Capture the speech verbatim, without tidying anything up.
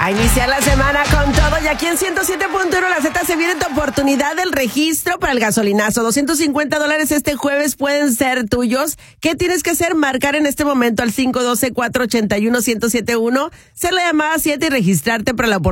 A iniciar la semana con todo y aquí en ciento siete punto uno La Z se viene tu oportunidad del registro para el gasolinazo. doscientos cincuenta dólares este jueves pueden ser tuyos. ¿Qué tienes que hacer? Marcar en este momento al cinco uno dos, cuatro ocho uno, uno cero siete uno, ser la llamada siete y registrarte para la oportunidad